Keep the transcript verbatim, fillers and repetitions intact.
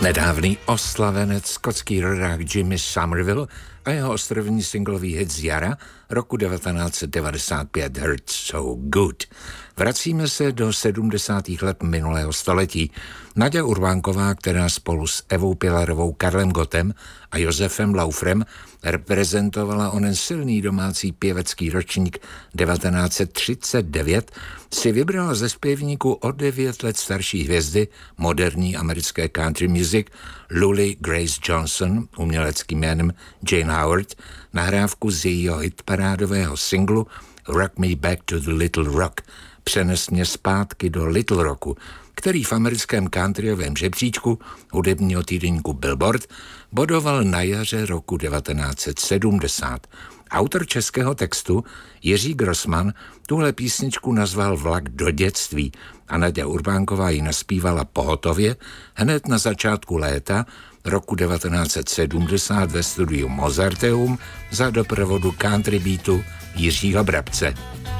Nedávný oslavenec, skotský rodák Jimmy Somerville a jeho ostrovní singlový hit z jara roku devatenáct set devadesát pět Hurt So Good. Vracíme se do sedmdesátých let minulého století. Naďa Urbánková, která spolu s Evou Pilarovou, Karlem Gottem a Josefem Laufrem reprezentovala onen silný domácí pěvecký ročník devatenáct set třicet devět, si vybrala ze zpěvníků o devět let starší hvězdy moderní americké country music Lully Grace Johnson, uměleckým jménem Jane Howard, nahrávku z jejího hitparádového singlu Rock Me Back to the Little Rock, přenes mě zpátky do Little Rocku, který v americkém countryovém žebříčku hudebního týdeníku Billboard bodoval na jaře roku devatenáct set sedmdesát. Autor českého textu Jiří Grossman tuhle písničku nazval Vlak do dětství a Naďa Urbánková ji naspívala pohotově hned na začátku léta roku devatenáct set sedmdesát ve studiu Mozarteum za doprovodu country beatu Jiřího Brabce.